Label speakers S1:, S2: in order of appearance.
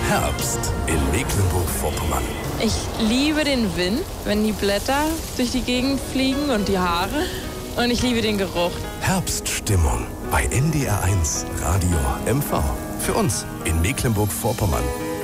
S1: Herbst in Mecklenburg-Vorpommern.
S2: Ich liebe den Wind, wenn die Blätter durch die Gegend fliegen und die Haare. Und ich liebe den Geruch.
S1: Herbststimmung bei NDR1 Radio MV. Für uns in Mecklenburg-Vorpommern.